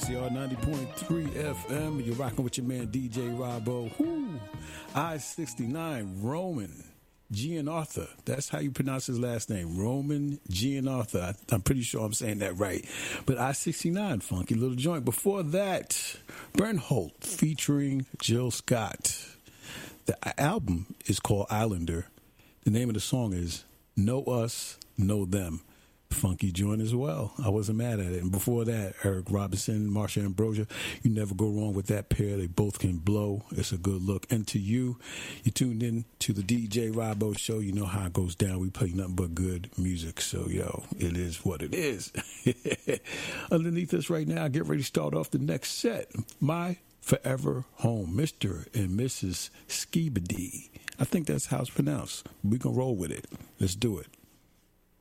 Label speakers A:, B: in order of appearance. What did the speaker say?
A: WCR 90.3 FM. You're rocking with your man DJ Robbo. I-69, Roman Gianarthur. That's how you pronounce his last name, Roman Gianarthur. I'm pretty sure I'm saying that right. But I-69, funky little joint. Before that, Bernholt featuring Jill Scott. The album is called Islander. The name of the song is Know Us, Know Them. Funky joint as well. I wasn't mad at it. And before that, Eric Robinson, Marsha Ambrosia. You never go wrong with that pair. They both can blow. It's a good look. And to you tuned in to the DJ Robbo Show. You know how it goes down. We play nothing but good music. So, yo, it is what it is. Underneath us right now, get ready to start off the next set. My Forever Home, Mr. and Mrs. Skibidi. I think that's how it's pronounced. We can roll with it. Let's do it.